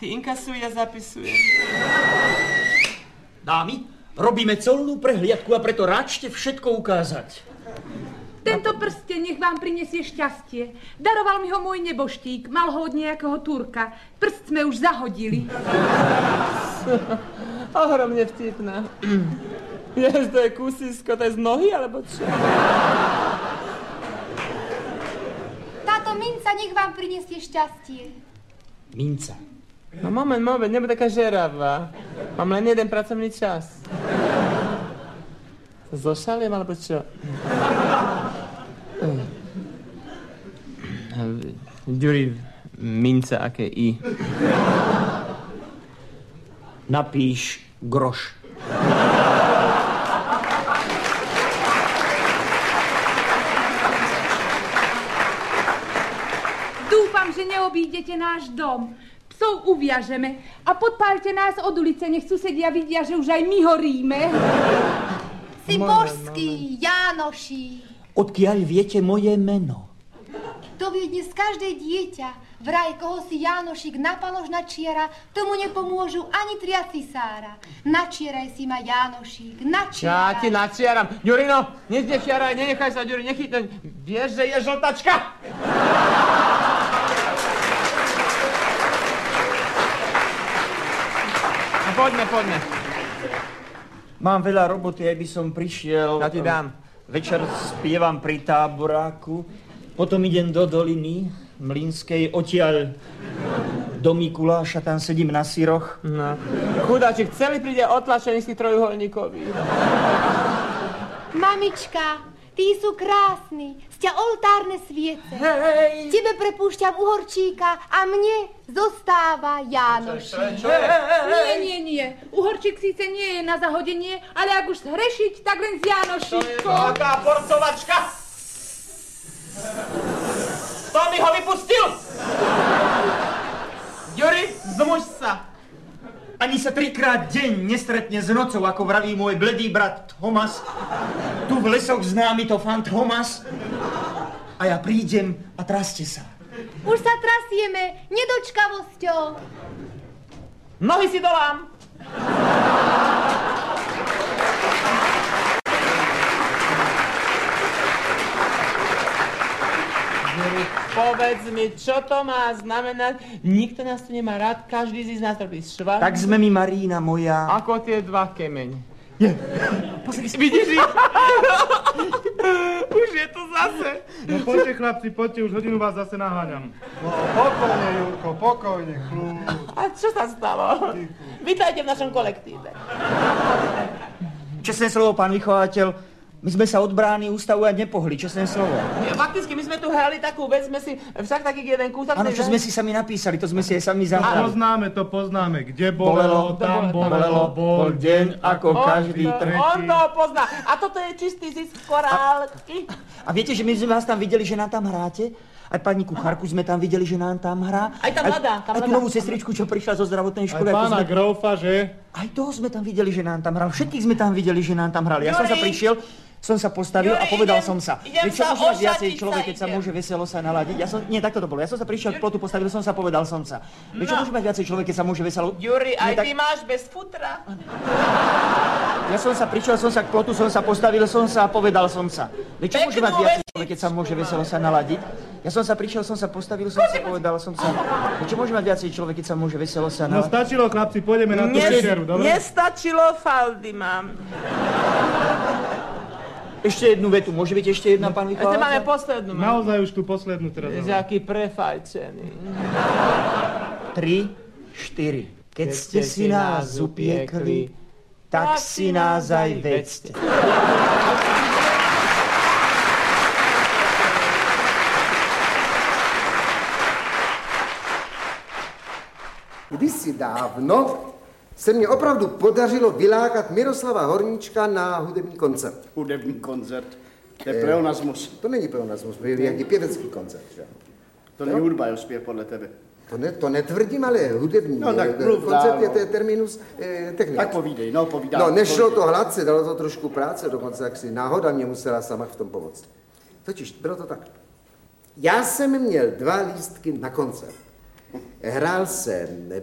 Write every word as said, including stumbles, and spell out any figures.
Ty inkasuj, ja zapisujem. Dámy, robíme colnú prehliadku a preto ráčte všetko ukázať. Tento prsten nech vám prinesie šťastie. Daroval mi ho môj neboštík, mal ho od nejakého Turka. Prst sme už zahodili. Ohromne vtipná. Vieš, to je kusisko, to je z nohy, alebo čo? Táto minca nech vám prinesie šťastie. Minca. No moment, moment, nebuď taká žeravá. Mám len jeden pracovný čas. Zošaliem, alebo čo? Ďuri, minca, aké I? Napíš groš. Dúfam, že neobídete náš dom. Psov uviažeme a podpálte nás od ulice, nech susedia vidia, že už aj my horíme. Si božský, Jánoší. Odkiaľ viete moje meno? To vie dnes každé dieťa. Vraj, koho si Jánošik napalož načiera, tomu nepomôžu ani tria cisára. Načieraj si ma, Jánošik, načieraj. Ja ti načiaram. Ďurino, neznečiaraj, nenechaj sa, Ďuri, nechytnúť. Vieš, že je žltačka? No, poďme, poďme. Mám veľa roboty, aj by som prišiel. Ja ti dám. Večer spievam pri táboráku, potom idem do doliny Mlynskej, odtiaľ do Mikuláša, tam sedím na syroch. No. Chudáčik, celý príde otlačený z tých trojuholníkových. Mamička, tí sú krásni, sťa oltárne sviece. Hej! Tebe prepúšťam uhorčíka a mne zostáva Jánošik. Čo je? Nie, nie, nie. Uhorčík síce nie je na zahodenie, ale ak už zhrešiť, tak len s Jánošíkom. Taká porcovačka! Kto mi ho vypustil? Ďuri, zmuž sa. Ani sa trikrát deň nestretne s nocou, ako vraví môj bledý brat Thomas. Tu v lesoch známy to fan Thomas. A ja prídem a traste sa. Už sa trasieme nedočkavosťou. Nohy si dolám. Povedz mi, čo to má znamenať? Nikto nás tu nemá rád, každý z nás robí švar. Tak sme mi, Marína moja. Ako tie dva kemeň. Je. Pozri si. Vidíš? Už je to zase. No poďte, chlapci, poďte, už hodinu vás zase naháňam. No pokojne, Jurko, pokojne, kľúč. A čo sa stalo? Vítajte v našom kolektíve. Čestné slovo, pán vychovateľ. My sme sa od brány ústavovať nepohli, čestné slovo. Fakticky, my sme tu hrali takú vec, sme si však taký jeden kúsok... Áno, čo sme si sami napísali, to sme si aj sami To zahrali. poznáme, to poznáme. Kde bolelo, tam bolelo, bol deň ako každý On tretí. to pozná. A toto je čistý zisk korálky. A viete, že my sme vás tam videli, že nám tam hráte? Aj pani kuchárku sme tam videli, že nám tam hrá. Aj tá mladá, tá Aj tú mladá. novú sestričku, čo prišla zo zdravotnej Aj školy. ako pána sme- Grófa, že? Aj toho sme tam videli, že nám tam hral. Všetkých sme tam videli, že nám tam hrali. Ja som sa Juri! prišiel, som sa postavil a Juri, povedal idem- som sa. idem Veď čo sa môže mať viacej ošatiť človek, sa keď sa idem. môže veselo sa naladiť? Ja som, nie, takto to bolo. Ja som sa prišiel k plotu, postavil som sa, povedal som sa. Veď čo No. môže mať viacej človek, keď sa môže veselo... Juri, Nie, aj tak- ty máš bez futra. Ja som sa prišiel, som sa k plotu, som sa postavil, som sa a povedal som sa. Veď čo môže Peknú mať viacej vestičku človek, keď sa môže veselo sa naladiť? Ja som sa prišiel, som sa postavil, som sa povedal som sa. Veď čo môže mať viacej človek, keď sa môže veselo sa No naladiť? stačilo, chlapci, pôjdeme na tú večeru, dobre? Nestačilo, faldy mám. Ešte jednu vetu, môže byť ešte jedna, pán Ešte máme vychovateľ? poslednú. mám. Naozaj už tú poslednú teraz. Ježi, aký prefajčený. Tri, štyri. Keď ste si nás upiekli, tak si nás aj vedzte. Kdysi dávno se mně opravdu podařilo vylákat Miroslava Horníčka na hudební koncert. Hudební koncert. To je pleonasmus. To není pleonasmus, to je jaký pěvecký koncert. Že? To není hudba, je zpěv podle tebe. To, ne, to netvrdím, ale hudební No, tak eh, mluv koncert dál, je no. to je terminus eh, technický. Tak povídej, no povídám. No, nešlo povídej. to hladce, dalo to trošku práce, dokonce jak si náhoda mě musela sama v tom pomoct. Totiž bylo to tak. Já jsem měl dva lístky na koncert. Hrál jsem